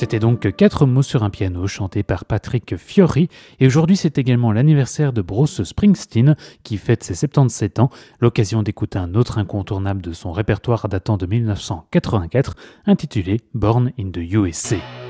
C'était donc 4 mots sur un piano chanté par Patrick Fiori et aujourd'hui c'est également l'anniversaire de Bruce Springsteen qui fête ses 77 ans, l'occasion d'écouter un autre incontournable de son répertoire datant de 1984 intitulé Born in the USA.